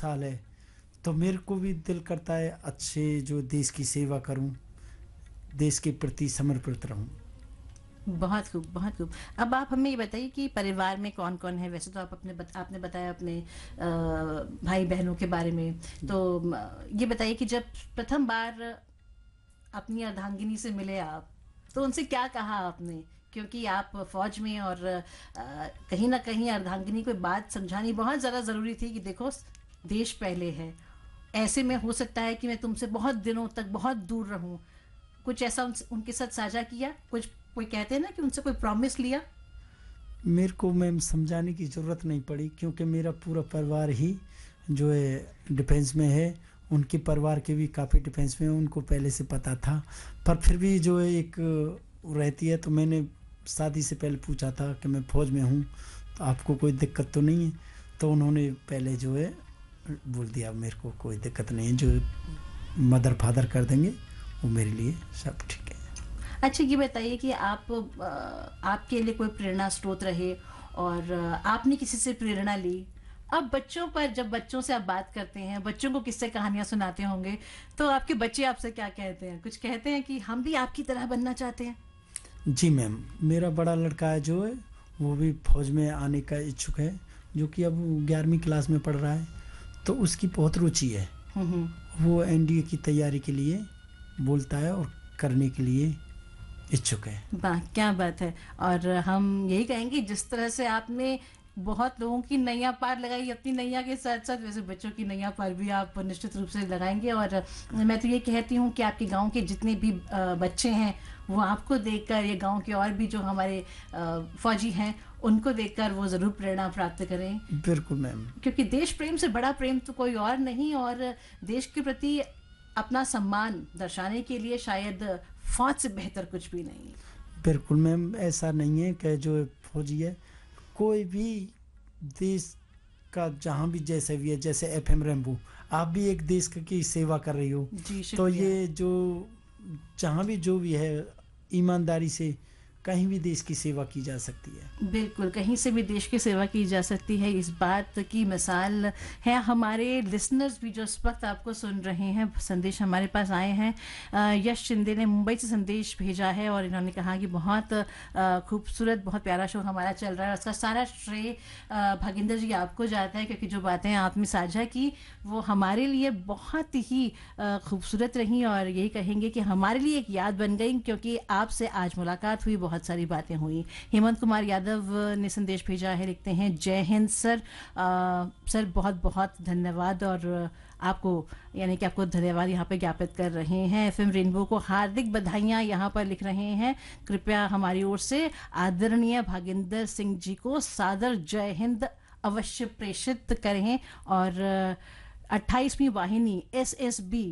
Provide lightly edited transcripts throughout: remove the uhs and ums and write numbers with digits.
मिसाल है, तो मेरे को भी दिल करता है अच्छे जो देश की सेवा करूं, देश के प्रति समर्पित रहूं। बहुत खूब, बहुत खूब। अब आप हमें ये बताइए कि परिवार में कौन-कौन है? वैसे तो आप आपने बताया अपने भाई-बहनों के बारे में। तो ये बताइए कि जब प्रथम बार अपनी अर्धांगिनी से मिले आप, तो उनसे क्या कहा आपने? क्योंकि आप फ़ौज में और कहीं न कहीं अर्धांगिनी को बात समझानी बहुत ज़्यादा ज़रूरी थी कि देखो देश पहले है। ऐसे में हो सकता है कि मैं तुमसे बहुत दिनों तक बहुत दूर रहूँ। कुछ ऐसा उनके साथ साझा किया? कुछ कोई कहते हैं ना कि उनसे कोई प्रॉमिस लिया? मेरे को मैम समझाने की ज़रूरत नहीं पड़ी, क्योंकि मेरा पूरा परिवार ही जो है डिफेंस में है। उनके परिवार के भी काफ़ी डिफेंस में है, उनको पहले से पता था। पर फिर भी जो है एक रहती है, तो मैंने शादी से पहले पूछा था कि मैं फ़ौज में हूँ, तो आपको कोई दिक्कत तो नहीं है? तो उन्होंने पहले जो है बोल दिया मेरे को कोई दिक्कत नहीं है, जो मदर फादर कर देंगे वो मेरे लिए सब ठीक है। अच्छा ये बताइए कि आपके लिए कोई प्रेरणा स्रोत रहे और आपने किसी से प्रेरणा ली। अब बच्चों पर जब बच्चों से आप बात करते हैं, बच्चों को किस्से कहानियां सुनाते होंगे, तो आपके बच्चे आपसे क्या कहते हैं? कुछ कहते हैं कि हम भी आपकी तरह बनना चाहते हैं? जी मैम, मेरा बड़ा लड़का है जो है वो भी फौज में आने का इच्छुक है, जो कि अब 11वीं क्लास में पढ़ रहा है। तो उसकी बहुत रुचि है, हम्म। वो एनडीए की तैयारी के लिए बोलता है और करने के लिए इच्छुक है। वाह क्या बात है। और हम यही कहेंगे जिस तरह से आपने बहुत लोगों की नैया पार लगाई अपनी नैया के साथ साथ, वैसे बच्चों की नैया पार भी आप निश्चित रूप से लगाएंगे। और मैं तो ये कहती हूँ कि आपके गांव के जितने भी बच्चे हैं वो आपको देखकर, ये गांव के और भी जो हमारे फौजी हैं उनको देखकर वो ज़रूर प्रेरणा प्राप्त करें। बिल्कुल मैम। क्योंकि देश प्रेम से बड़ा प्रेम तो कोई और नहीं, और देश के प्रति अपना सम्मान दर्शाने के लिए शायद फौज से बेहतर कुछ भी नहीं। बिल्कुल मैम, ऐसा नहीं है कि जो फौजी है कोई भी देश का जहाँ भी जैसे भी है, जैसे एफएम रेनबो आप भी एक देश की सेवा कर रही हो। जी तो शुक्रिया। ये जो जहाँ भी जो भी है ईमानदारी से कहीं भी देश की सेवा की जा सकती है। बिल्कुल, कहीं से भी देश की सेवा की जा सकती है, इस बात की मिसाल है हमारे लिसनर्स भी जो इस वक्त आपको सुन रहे हैं। संदेश हमारे पास आए हैं। यश शिंदे ने मुंबई से संदेश भेजा है और इन्होंने कहा कि बहुत खूबसूरत, बहुत प्यारा शो हमारा चल रहा है। उसका सारा श्रेय भागिंदर जी आपको जाता है, क्योंकि जो बातें आपने साझा की वो हमारे लिए बहुत ही खूबसूरत रहीं और यही कहेंगे कि हमारे लिए एक याद बन गई, क्योंकि आपसे आज मुलाकात हुई, बहुत सारी बातें हुई। हेमंत कुमार यादव ने संदेश भेजा है, लिखते हैं जय हिंद सर। सर बहुत बहुत धन्यवाद, और आपको यानी कि आपको धन्यवाद यहाँ पे ज्ञापित कर रहे हैं। एफएम रेनबो को हार्दिक बधाइयाँ यहाँ पर लिख रहे हैं। कृपया हमारी ओर से आदरणीय भागिंदर सिंह जी को सादर जय हिंद अवश्य प्रेषित करें। और 28वीं वाहिनी एसएसबी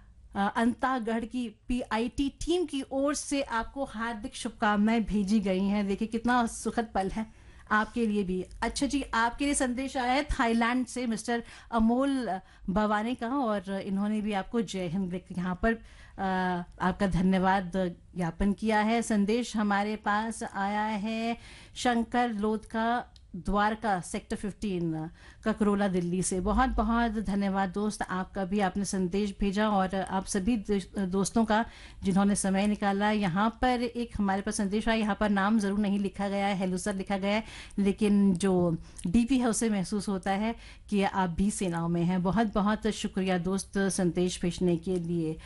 अंतागढ़ की पीआईटी टीम की ओर से आपको हार्दिक शुभकामनाएं भेजी गई हैं। देखिए कितना सुखद पल है आपके लिए भी। अच्छा जी, आपके लिए संदेश आया है थाईलैंड से मिस्टर अमोल भवानी का, और इन्होंने भी आपको जय हिंद लिख यहाँ पर आपका धन्यवाद ज्ञापन किया है। संदेश हमारे पास आया है शंकर लोध का, द्वारका सेक्टर 15 ककरोला दिल्ली से। बहुत बहुत धन्यवाद दोस्त आपका भी, आपने संदेश भेजा, और आप सभी दोस्तों का जिन्होंने समय निकाला। यहाँ पर एक हमारे पास संदेश आया, यहाँ पर नाम ज़रूर नहीं लिखा गया है, हेलो सर लिखा गया है, लेकिन जो डीपी है उसे महसूस होता है कि आप भी सेनाओं में हैं। बहुत बहुत शुक्रिया दोस्त संदेश भेजने के लिए।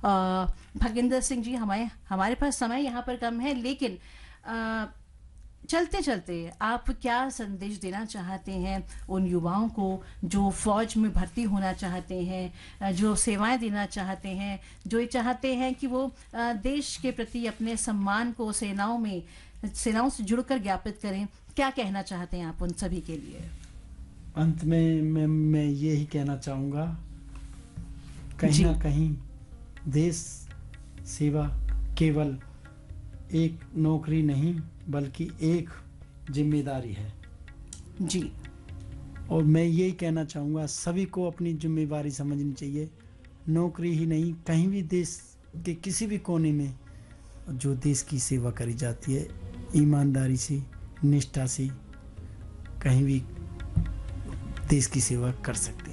भागिंदर सिंह जी, हमारे पास समय यहाँ पर कम है, लेकिन चलते चलते आप क्या संदेश देना चाहते हैं उन युवाओं को जो फौज में भर्ती होना चाहते हैं, जो सेवाएं देना चाहते हैं, जो ये चाहते हैं कि वो देश के प्रति अपने सम्मान को सेनाओं से जुड़कर ज्ञापित करें? क्या कहना चाहते हैं आप उन सभी के लिए? अंत में मैं यही कहना चाहूँगा, कहीं ना कहीं देश सेवा केवल एक नौकरी नहीं बल्कि एक जिम्मेदारी है जी। और मैं यही कहना चाहूँगा सभी को अपनी जिम्मेदारी समझनी चाहिए। नौकरी ही नहीं, कहीं भी देश के किसी भी कोने में जो देश की सेवा करी जाती है ईमानदारी से, निष्ठा से, कहीं भी देश की सेवा कर सकते हैं।